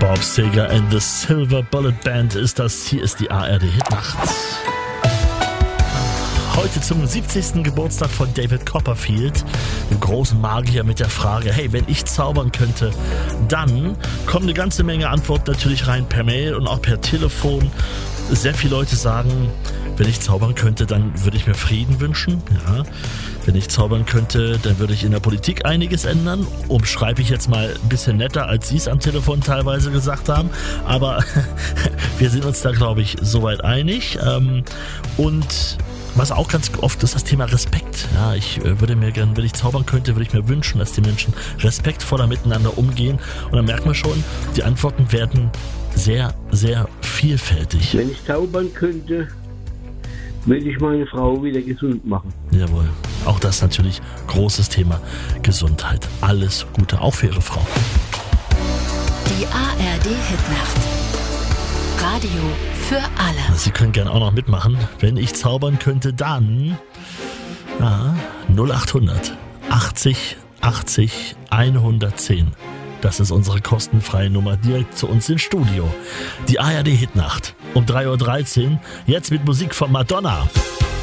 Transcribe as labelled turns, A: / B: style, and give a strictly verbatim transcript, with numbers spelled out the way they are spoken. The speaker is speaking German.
A: Bob Seger and the Silver Bullet Band ist das. Hier ist die A R D Hitnacht. Heute zum siebzigsten Geburtstag von David Copperfield, dem großen Magier, mit der Frage, hey, wenn ich zaubern könnte, dann kommen eine ganze Menge Antworten natürlich rein per Mail und auch per Telefon. Sehr viele Leute sagen, wenn ich zaubern könnte, dann würde ich mir Frieden wünschen. Ja. Wenn ich zaubern könnte, dann würde ich in der Politik einiges ändern. Umschreibe ich jetzt mal ein bisschen netter, als Sie es am Telefon teilweise gesagt haben. Aber wir sind uns da, glaube ich, soweit einig. Und was auch ganz oft ist, das Thema Respekt. Ja, ich würde mir gerne, wenn ich zaubern könnte, würde ich mir wünschen, dass die Menschen respektvoller miteinander umgehen. Und dann merkt man schon, die Antworten werden sehr, sehr vielfältig.
B: Wenn ich zaubern könnte, würde ich meine Frau wieder gesund machen.
A: Jawohl. Auch das natürlich großes Thema Gesundheit. Alles Gute, auch für Ihre Frau.
C: Die A R D Hitnacht. Radio für alle.
A: Sie können gerne auch noch mitmachen. Wenn ich zaubern könnte, dann ja, null achthundert achtzig achtzig hundertzehn. Das ist unsere kostenfreie Nummer direkt zu uns ins Studio. Die A R D Hitnacht um drei Uhr dreizehn. Jetzt mit Musik von Madonna.